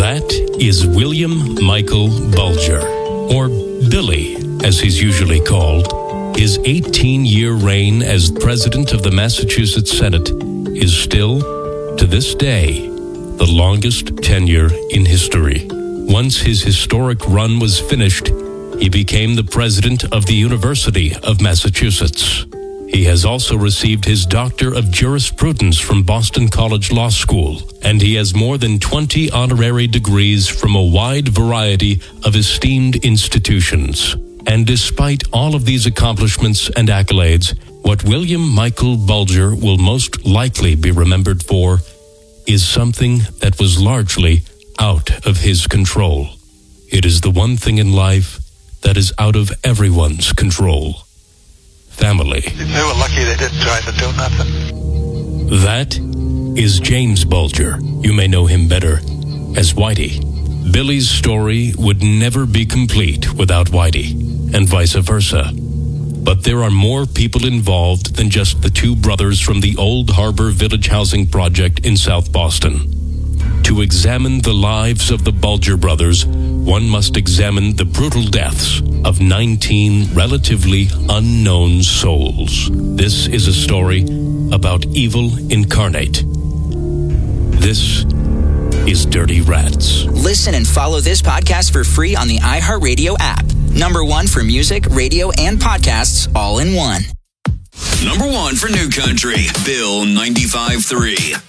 That is William Michael Bulger, or Billy, as he's usually called. His 18-year reign as president of the Massachusetts Senate is still, to this day, the longest tenure in history. Once his historic run was finished, he became the president of the University of Massachusetts. He has also received his Doctor of Jurisprudence from Boston College Law School, and he has more than 20 honorary degrees from a wide variety of esteemed institutions. And despite all of these accomplishments and accolades, what William Michael Bulger will most likely be remembered for is something that was largely out of his control. It is the one thing in life that is out of everyone's control. Family. They were lucky they didn't try to do nothing. That is James Bulger. You may know him better as Whitey. Billy's story would never be complete without Whitey, and vice versa. But there are more people involved than just the two brothers from the Old Harbor Village Housing Project in South Boston. To examine the lives of the Bulger brothers, one must examine the brutal deaths of 19 relatively unknown souls. This is a story about evil incarnate. This is Dirty Rats. Listen and follow this podcast for free on the iHeartRadio app. Number one for music, radio, and podcasts all in one. Number one for New Country, Bill 95.3.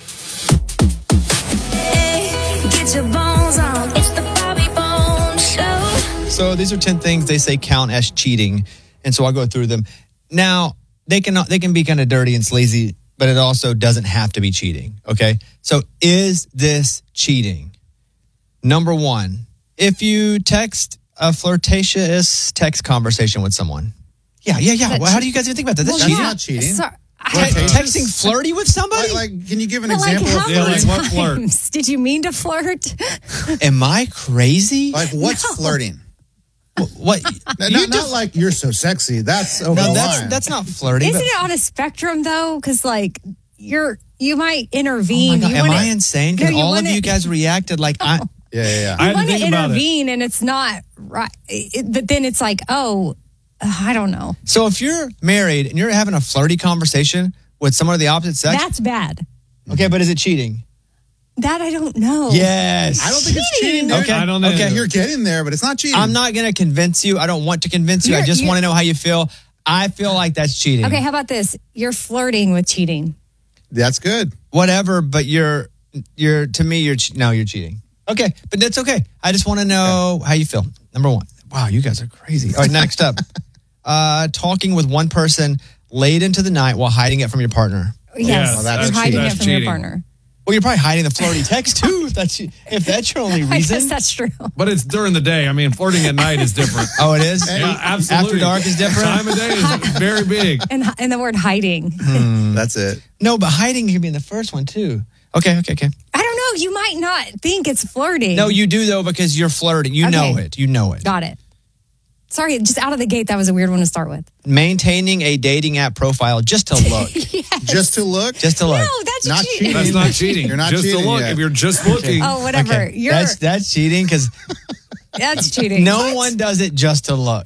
Get your bones on. It's the Bobby Bones Show. So these are 10 things they say count as cheating. And so I'll go through them. Now, they can be kind of dirty and sleazy, but it also doesn't have to be cheating. Okay? So is this cheating? Number one, if you text a flirtatious text conversation with someone. Yeah. Well, how do you guys even think about that? That's cheating. Not cheating. Texting flirty with somebody? Like, can you give an But example how of many flirting? What flirt? times did you mean to flirt? Am I crazy? Like, what's flirting? What? Not like you're so sexy. That's over the line. That's not flirty. Isn't it on a spectrum though? Because like you might intervene. Oh my God, You am I insane? Because all of you guys reacted like I. Yeah. You want to intervene, and it's not right. But then it's like, I don't know. So if you're married and you're having a flirty conversation with someone of the opposite sex, That's bad. Okay, but is it cheating? That I don't know. Yes. I don't think it's cheating. Dude. Okay. I don't know. Okay, you're getting there, but it's not cheating. I'm not going to convince you. I don't want to convince you. I just want to know how you feel. I feel like that's cheating. Okay, how about this? You're flirting with cheating. That's good. Whatever, but you're to me you're cheating. Okay, but that's okay. I just want to know how you feel. Number one. Wow, you guys are crazy. All right, next up. Talking with one person late into the night while hiding it from your partner. Yes, that's you're hiding cheating. it from your partner. Well, you're probably hiding the flirty text too. If that's your only I reason. guess that's true. But it's during the day. I mean, flirting at night is different. Oh, it is? Yeah, absolutely. After dark is different? Time of day is very big. And the word hiding. That's it. No, but hiding can be in the first one too. Okay. I don't know. You might not think it's flirting. No, you do though because you're flirting. You know it. You know it. Got it. Sorry, just out of the gate, that was a weird one to start with. Maintaining a dating app profile just to look. Yes. Just to look? Just to look. No, that's Not cheating. cheating. That's not cheating. You're not just cheating to look. yet. If you're just looking. Oh, whatever. Okay. That's cheating because That's cheating. no one does it just to look.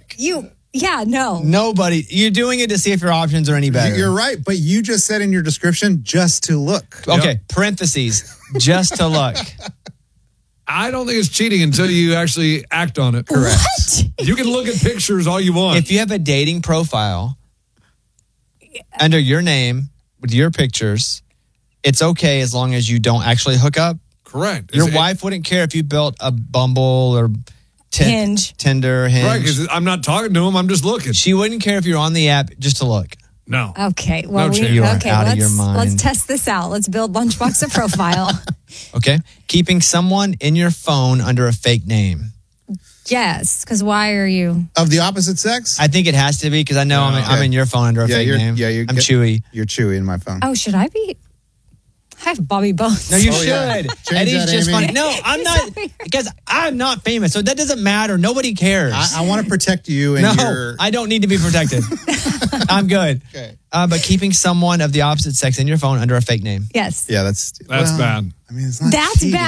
No. Nobody. You're doing it to see if your options are any better. You're right, but you just said in your description, just to look. Okay, parentheses, just to look. I don't think it's cheating until you actually act on it. Correct. You can look at pictures all you want. If you have a dating profile under your name with your pictures, it's okay as long as you don't actually hook up. Correct. Your wife wouldn't care if you built a Bumble or Tinder, Hinge. Right, because I'm not talking to him. I'm just looking. She wouldn't care if you're on the app just to look. No. Okay. Well, You are out of your mind. Let's test this out. Let's build Lunchbox a profile. Okay. Keeping someone in your phone under a fake name. Yes, because why are you? Of the opposite sex? I think it has to be because I know I'm in your phone under a fake name. I'm Chewy. You're Chewy in my phone. Oh, should I be? I have Bobby Bones. No, you should. Yeah. Eddie's that, just Amy. funny. No, I'm not because I'm not famous, so that doesn't matter. Nobody cares. I want to protect you and your... I don't need to be protected. I'm good. Okay. But keeping someone of the opposite sex in your phone under a fake name. Yes. Yeah, that's bad. I mean, it's not That's cheating. bad.